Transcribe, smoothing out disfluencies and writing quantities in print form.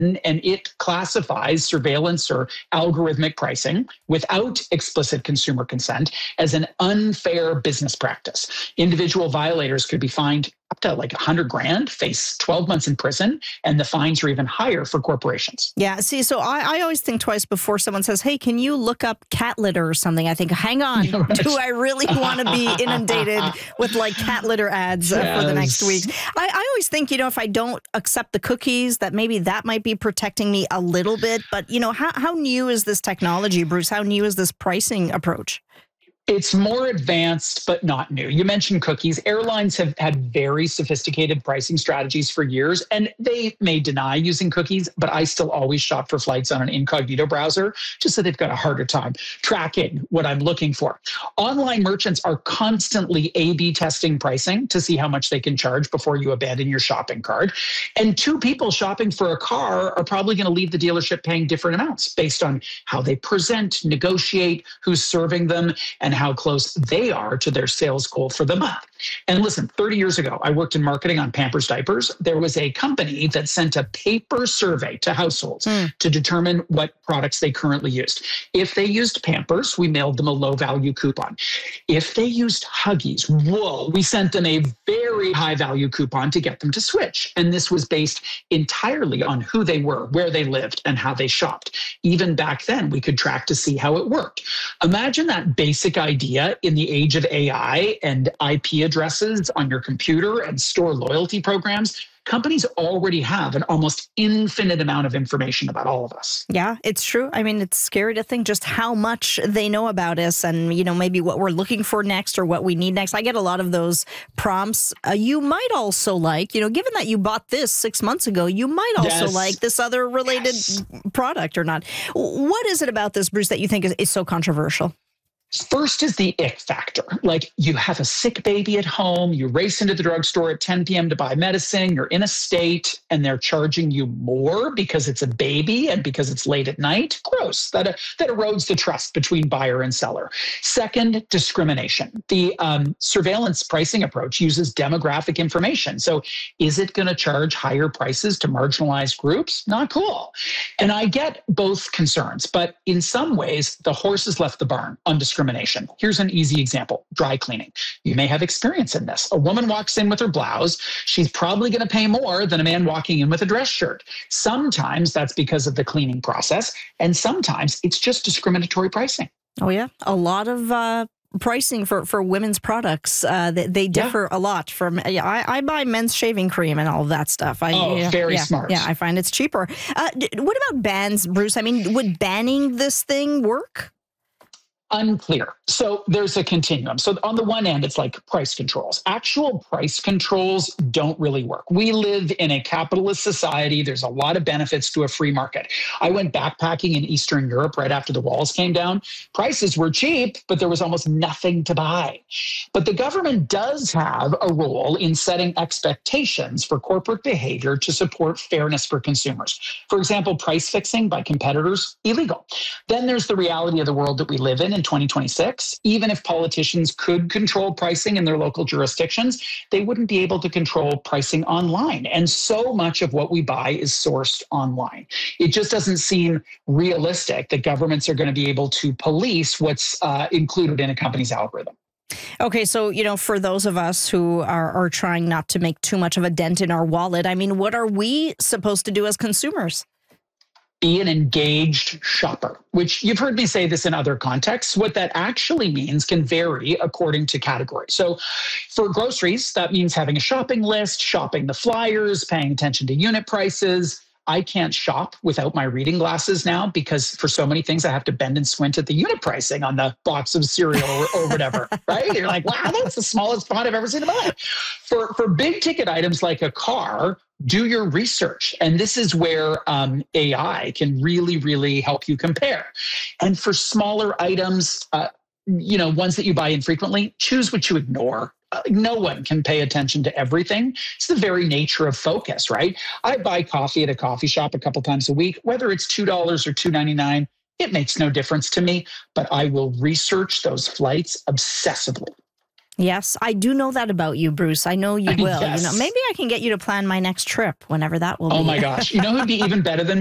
and it classifies surveillance or algorithmic pricing without explicit consumer consent as an unfair business practice. Individual violators could be fined up to like 100 grand, face 12 months in prison, and the fines are even higher for corporations. Yeah, see, so I always think twice before someone says, hey, can you look up cat litter or something? I think, hang on, do I really want to be inundated with like cat litter ads for the next week? I always think, if I don't accept the cookies, that maybe that might be protecting me a little bit. But, how new is this technology, Bruce? How new is this pricing approach? It's more advanced, but not new. You mentioned cookies. Airlines have had very sophisticated pricing strategies for years, and they may deny using cookies, but I still always shop for flights on an incognito browser, just so they've got a harder time tracking what I'm looking for. Online merchants are constantly A/B testing pricing to see how much they can charge before you abandon your shopping cart. And two people shopping for a car are probably going to leave the dealership paying different amounts based on how they present, negotiate, who's serving them, and how close they are to their sales goal for the month. And listen, 30 years ago, I worked in marketing on Pampers diapers. There was a company that sent a paper survey to households to determine what products they currently used. If they used Pampers, we mailed them a low-value coupon. If they used Huggies, we sent them a very high-value coupon to get them to switch. And this was based entirely on who they were, where they lived, and how they shopped. Even back then, we could track to see how it worked. Imagine that basic idea in the age of AI and IP addresses on your computer and store loyalty programs. Companies already have an almost infinite amount of information about all of us. Yeah, it's true. I mean, it's scary to think just how much they know about us and, maybe what we're looking for next or what we need next. I get a lot of those prompts. You might also like, given that you bought this 6 months ago, you might also like this other related product or not. What is it about this, Bruce, that you think is so controversial? First is the ick factor. Like, you have a sick baby at home, you race into the drugstore at 10 p.m. to buy medicine, you're in a state, and they're charging you more because it's a baby and because it's late at night. Gross. That erodes the trust between buyer and seller. Second, discrimination. The surveillance pricing approach uses demographic information. So is it going to charge higher prices to marginalized groups? Not cool. And I get both concerns, but in some ways, the horse has left the barn on discrimination. Here's an easy example: dry cleaning. You may have experience in this. A woman walks in with her blouse. She's probably going to pay more than a man walking in with a dress shirt. Sometimes that's because of the cleaning process, and sometimes it's just discriminatory pricing. Oh, yeah. A lot of pricing for women's products, they differ a lot from, I buy men's shaving cream and all of that stuff. Very smart. Yeah, I find it's cheaper. What about bans, Bruce? I mean, would banning this thing work? Unclear. So there's a continuum. So on the one end, it's like price controls. Actual price controls don't really work. We live in a capitalist society. There's a lot of benefits to a free market. I went backpacking in Eastern Europe right after the walls came down. Prices were cheap, but there was almost nothing to buy. But the government does have a role in setting expectations for corporate behavior to support fairness for consumers. For example, price fixing by competitors, illegal. Then there's the reality of the world that we live in 2026. Even if politicians could control pricing in their local jurisdictions, they wouldn't be able to control pricing online. And so much of what we buy is sourced online. It just doesn't seem realistic that governments are going to be able to police what's included in a company's algorithm. Okay, so, for those of us who are trying not to make too much of a dent in our wallet, I mean, what are we supposed to do as consumers? Be an engaged shopper, which you've heard me say this in other contexts. What that actually means can vary according to category. So for groceries, that means having a shopping list, shopping the flyers, paying attention to unit prices. I can't shop without my reading glasses now because for so many things I have to bend and squint at the unit pricing on the box of cereal or whatever, right? You're like, wow, that's the smallest font I've ever seen in my life. For big ticket items like a car, do your research. And this is where AI can really, really help you compare. And for smaller items, ones that you buy infrequently, choose what you ignore. No one can pay attention to everything. It's the very nature of focus, right? I buy coffee at a coffee shop a couple times a week, whether it's $2 or $2.99. It makes no difference to me, but I will research those flights obsessively. Yes, I do know that about you, Bruce. I know you will. Yes. Maybe I can get you to plan my next trip, whenever that will be. Oh my gosh. You know who'd be even better than